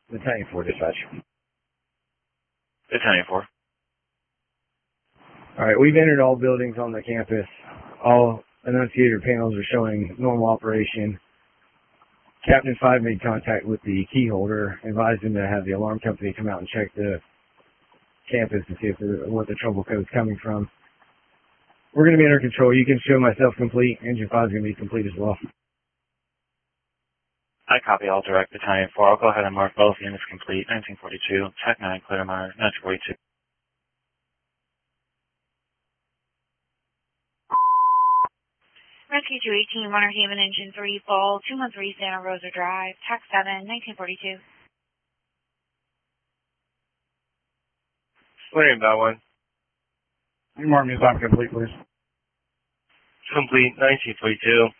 Battalion 4 dispatch. Battalion 4. Alright, we've entered all buildings on the campus. All annunciator panels are showing normal operation. Captain 5 made contact with the key holder, advised him to have the alarm company come out and check the campus to see what the trouble code is coming from. We're going to be under control. You can show myself complete. Engine 5 is going to be complete as well. I copy all direct Battalion 4. I'll go ahead and mark both units complete. 1942. Tech 9, clear to monitor. 1942. Rescue 218, Runner Haven Engine 3, Fall, 213 Santa Rosa Drive, Tech 7, 1942. Clearing about 1. You mark me as I'm complete, please. Complete, 1942.